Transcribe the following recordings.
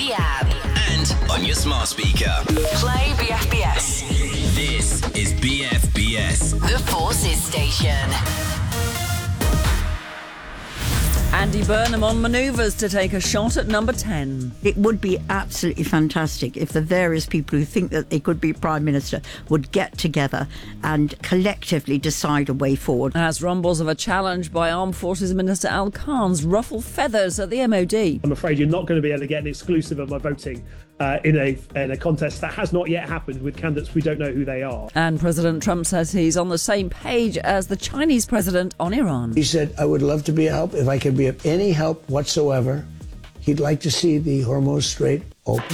the app, and on your smart speaker. play BFBS, This is BFBS. the Forces Station. Andy Burnham on manoeuvres to take a shot at number 10. It would be absolutely fantastic if the various people who think that they could be Prime Minister would get together and collectively decide a way forward. As rumbles of a challenge by Armed Forces Minister Al Khan's ruffle feathers at the MOD. I'm afraid you're not going to be able to get an exclusive of my voting in a contest that has not yet happened with candidates we don't know who they are. And President Trump says he's on the same page as the Chinese president on Iran. He said, I would love to be a help. If I could be of any help whatsoever, he'd like to see the Hormuz Strait open.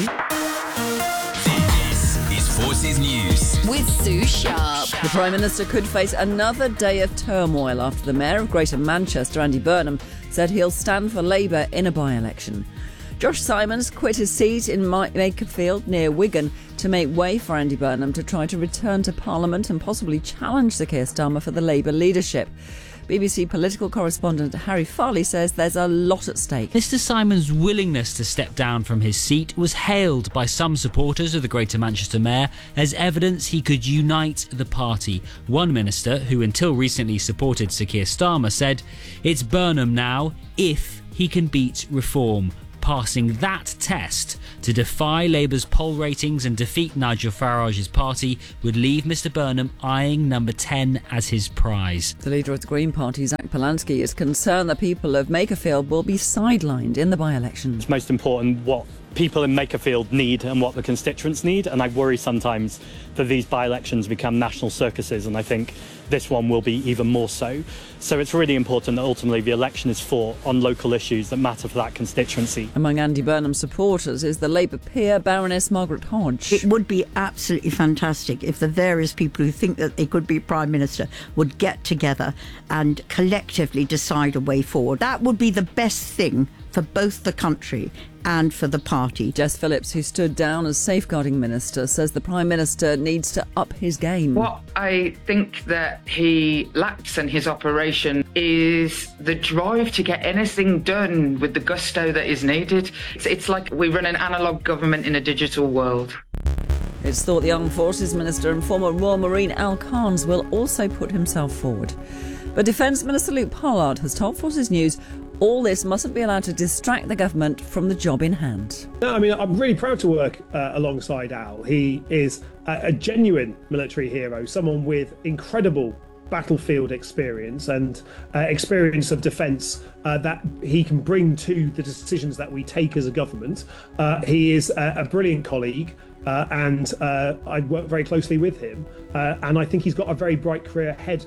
This is Forces News. With Sue Sharp. The Prime Minister could face another day of turmoil after the Mayor of Greater Manchester, Andy Burnham, said he'll stand for Labour in a by-election. Josh Simons quit his seat in Makerfield near Wigan to make way for Andy Burnham to try to return to Parliament and possibly challenge Sir Keir Starmer for the Labour leadership. BBC political correspondent Harry Farley says there's a lot at stake. Mr Simon's willingness to step down from his seat was hailed by some supporters of the Greater Manchester Mayor as evidence he could unite the party. One minister, who until recently supported Sir Keir Starmer, said, "It's Burnham now, if he can beat reform." Passing that test to defy Labour's poll ratings and defeat Nigel Farage's party would leave Mr Burnham eyeing number 10 as his prize. The leader of the Green Party, Zach Polanski, is concerned that people of Makerfield will be sidelined in the by-elections. It's most important what people in Makerfield need and what the constituents need, and I worry sometimes that these by-elections become national circuses, and I think this one will be even more so. So it's really important that ultimately the election is fought on local issues that matter for that constituency. Among Andy Burnham's supporters is the Labour peer Baroness Margaret Hodge. It would be absolutely fantastic if the various people who think that they could be Prime Minister would get together and collectively decide a way forward. That would be the best thing for both the country and for the party. Jess Phillips, who stood down as safeguarding minister, says the Prime Minister needs to up his game. What I think that he lacks in his operation is the drive to get anything done with the gusto that is needed. It's like we run an analogue government in a digital world. It's thought the Armed Forces Minister and former Royal Marine Al Khan's will also put himself forward. But Defence Minister Luke Pollard has told Forces News all this mustn't be allowed to distract the government from the job in hand. No, I mean, I'm really proud to work alongside Al. He is a genuine military hero, someone with incredible battlefield experience and experience of defence that he can bring to the decisions that we take as a government. He is a brilliant colleague. And I work very closely with him. And I think he's got a very bright career ahead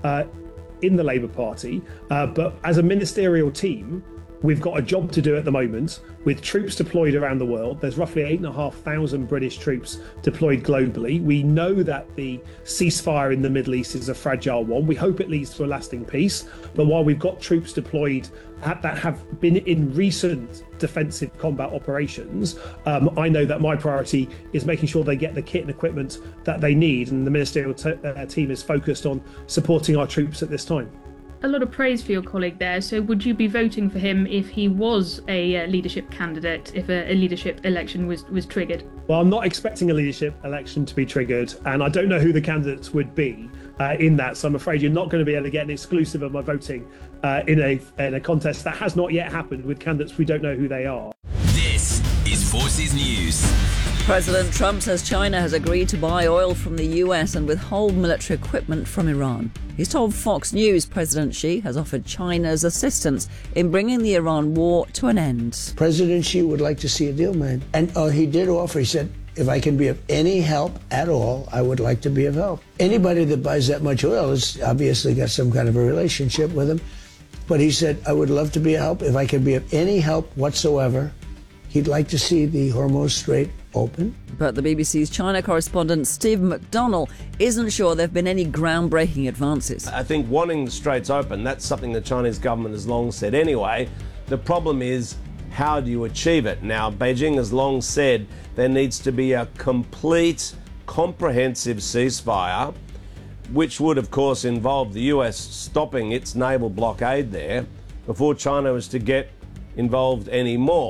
in the Labour Party. But as a ministerial team, we've got a job to do at the moment with troops deployed around the world. There's roughly 8,500 British troops deployed globally. We know that the ceasefire in the Middle East is a fragile one. We hope it leads to a lasting peace. But while we've got troops deployed that have been in recent defensive combat operations, I know that my priority is making sure they get the kit and equipment that they need. And the ministerial team is focused on supporting our troops at this time. A lot of praise for your colleague there. So would you be voting for him if he was a leadership candidate, if a leadership election was triggered? Well, I'm not expecting a leadership election to be triggered, and I don't know who the candidates would be in that. So I'm afraid you're not going to be able to get an exclusive of my voting in a contest that has not yet happened with candidates we don't know who they are. This is Forces News. President Trump says China has agreed to buy oil from the US and withhold military equipment from Iran. He's told Fox News President Xi has offered China's assistance in bringing the Iran war to an end. President Xi would like to see a deal made. And he did offer, he said, if I can be of any help at all, I would like to be of help. Anybody that buys that much oil has obviously got some kind of a relationship with him. But he said, I would love to be a help. If I can be of any help whatsoever, he'd like to see the Hormuz Strait open. But the BBC's China correspondent Steve McDonnell isn't sure there have been any groundbreaking advances. I think wanting the straits open, that's something the Chinese government has long said anyway. The problem is, how do you achieve it? Now, Beijing has long said there needs to be a complete, comprehensive ceasefire, which would, of course, involve the US stopping its naval blockade there before China was to get involved anymore.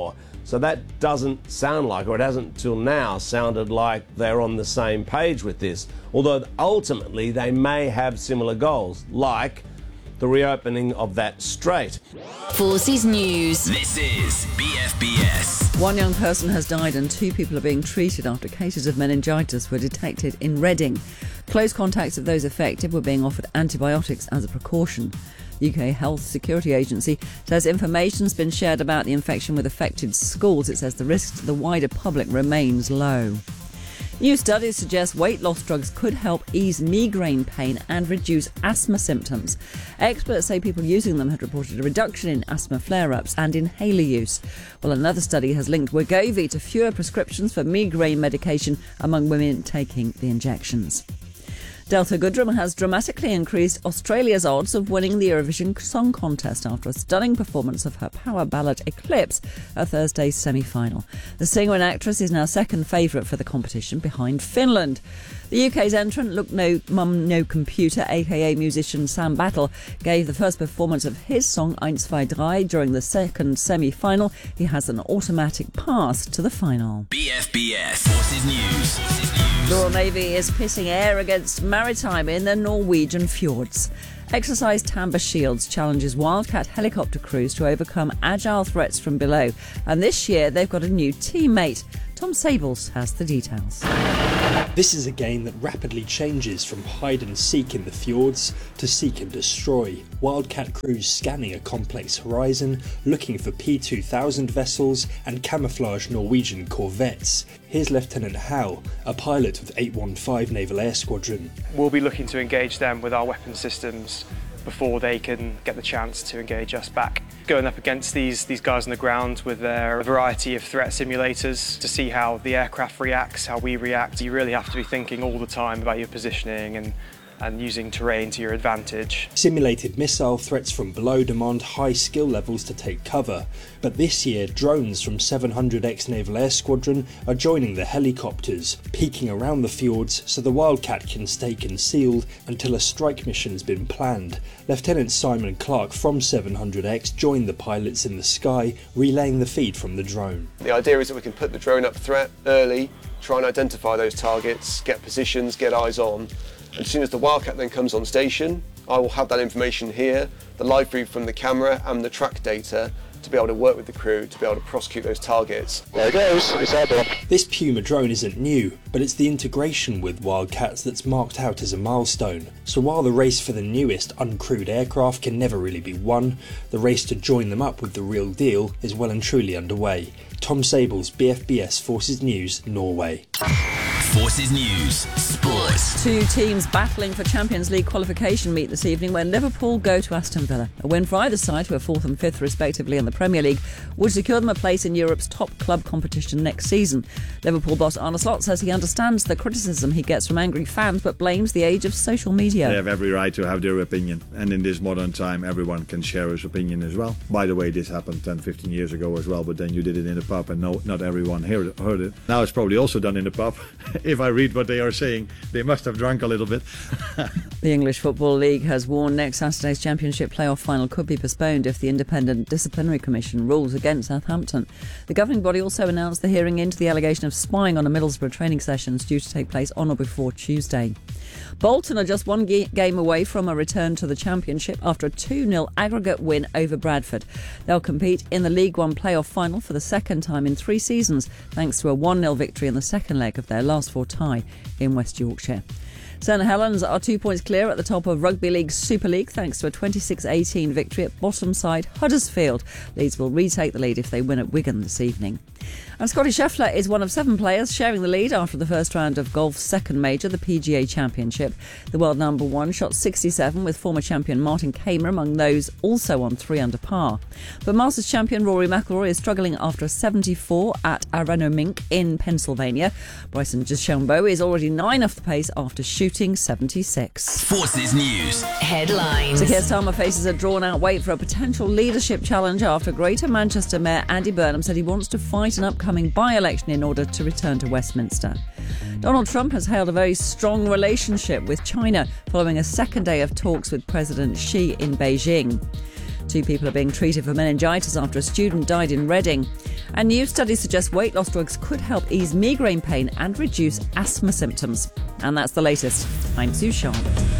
So that doesn't sound like, or it hasn't till now sounded like they're on the same page with this. Although ultimately they may have similar goals, like the reopening of that strait. Forces News. This is BFBS. One young person has died and 2 people are being treated after cases of meningitis were detected in Reading. Close contacts of those affected were being offered antibiotics as a precaution. The UK Health Security Agency says information's been shared about the infection with affected schools. It says the risk to the wider public remains low. New studies suggest weight loss drugs could help ease migraine pain and reduce asthma symptoms. Experts say people using them had reported a reduction in asthma flare-ups and inhaler use. Well, another study has linked Wegovy to fewer prescriptions for migraine medication among women taking the injections. Delta Goodrem has dramatically increased Australia's odds of winning the Eurovision Song Contest after a stunning performance of her power ballad Eclipse at Thursday's semi-final. The singer and actress is now second favourite for the competition behind Finland. The UK's entrant, Look No Mum No Computer, aka musician Sam Battle, gave the first performance of his song Eins, Zwei, Drei during the second semi-final. He has an automatic pass to the final. BFBS Forces News. The Royal Navy is pitting air against maritime in the Norwegian fjords. Exercise Tamber Shields challenges Wildcat helicopter crews to overcome agile threats from below. And this year they've got a new teammate. Tom Sables has the details. This is a game that rapidly changes from hide and seek in the fjords to seek and destroy. Wildcat crews scanning a complex horizon, looking for P2000 vessels and camouflage Norwegian corvettes. Here's Lieutenant Howe, a pilot with 815 Naval Air Squadron. We'll be looking to engage them with our weapon systems before they can get the chance to engage us back. Going up against these guys on the ground with their variety of threat simulators to see how the aircraft reacts, how we react. You really have to be thinking all the time about your positioning and using terrain to your advantage. Simulated missile threats from below demand high skill levels to take cover, but this year drones from 700X Naval Air Squadron are joining the helicopters, peeking around the fjords so the Wildcat can stay concealed until a strike mission's been planned. Lieutenant Simon Clark from 700X joined the pilots in the sky, relaying the feed from the drone. The idea is that we can put the drone up threat early, try and identify those targets, get positions, get eyes on. And as soon as the Wildcat then comes on station, I will have that information here, the live feed from the camera and the track data to be able to work with the crew to be able to prosecute those targets. There it goes, it's airborne. This Puma drone isn't new, but it's the integration with Wildcats that's marked out as a milestone. So while the race for the newest uncrewed aircraft can never really be won, the race to join them up with the real deal is well and truly underway. Tom Sables, BFBS Forces News, Norway. Forces News Sports. 2 teams battling for Champions League qualification meet this evening when Liverpool go to Aston Villa. A win for either side, who are 4th and 5th respectively in the Premier League, would secure them a place in Europe's top club competition next season. Liverpool boss Arne Slot says he understands the criticism he gets from angry fans but blames the age of social media. They have every right to have their opinion, and in this modern time everyone can share his opinion as well. By the way, this happened 10-15 years ago as well, but then you did it in a pub and not everyone heard it. Now it's probably also done in a pub. If I read what they are saying, they must have drunk a little bit. The English Football League has warned next Saturday's Championship playoff final could be postponed if the Independent Disciplinary Commission rules against Southampton. The governing body also announced the hearing into the allegation of spying on a Middlesbrough training session due to take place on or before Tuesday. Bolton are just one game away from a return to the Championship after a 2-0 aggregate win over Bradford. They'll compete in the League One playoff final for the second time in 3 seasons, thanks to a 1-0 victory in the second leg of their last 4 tie in West Yorkshire. St Helens are 2 points clear at the top of Rugby League's Super League thanks to a 26-18 victory at bottom side Huddersfield. Leeds will retake the lead if they win at Wigan this evening. And Scotty Scheffler is one of 7 players sharing the lead after the first round of golf's second major, the PGA Championship. The world number 1 shot 67 with former champion Martin Kaymer among those also on 3 under par. But Masters champion Rory McIlroy is struggling after a 74 at Arano-Mink in Pennsylvania. Bryson DeChambeau is already 9 off the pace after shooting 76. Forces News Headlines. Sir Keir Starmer faces a drawn-out wait for a potential leadership challenge after Greater Manchester Mayor Andy Burnham said he wants to fight an upcoming by-election in order to return to Westminster. Donald Trump has hailed a very strong relationship with China following a second day of talks with President Xi in Beijing. 2 people are being treated for meningitis after a student died in Reading. And new studies suggest weight loss drugs could help ease migraine pain and reduce asthma symptoms. And that's the latest. I'm Sue Sharp.